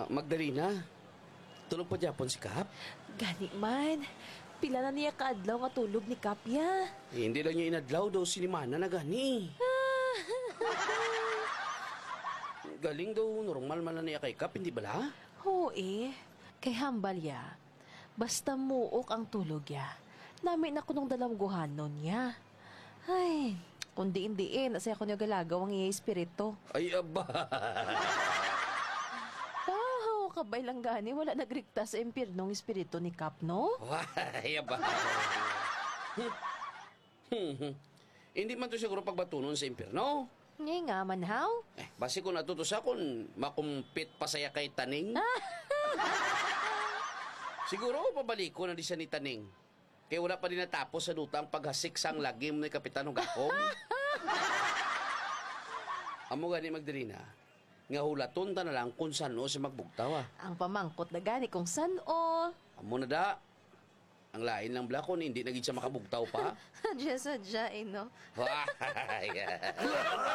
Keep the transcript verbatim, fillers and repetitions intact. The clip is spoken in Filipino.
Magdalena, tulog pa Japon si Kap? Gani man. Pila na niya kaadlaw nga tulog ni Kapya. Eh, hindi lang niya inadlaw daw si Limana na gani. Galing daw, normal man lang niya kay Kap, hindi bala? Oo eh. Kay hambal ya. Basta muok ang tulog ya. Namin ako nung dalawguhanon niya. Ay, kung diin-diin, asaya ko niya galagaw ang iya espiritu. Ay, aba. Oh, kabay lang gani, wala nagrikta sa impyernong espiritu ni Kap, no? Ay, aba. Hindi man to siguro pagbatunon sa impyerno. Ngay nga man, how? Eh, basi ko natuto sa kung makumpit pa saya kay Taning. Siguro pabalik ko na di siya ni Taning. Kaya wala pa din natapos sa dutang paghasik sang lagim ni Kapitan Hugakong. Amo gani Magdalena, nga hulaton ta na lang kung saan o si magbugtaw. Ang pamangkot na gani kung san o. Amo na da. Ang lain lang blakon, hindi naging siya makabugtaw pa. Sadya, sadya, eh, no? Wah!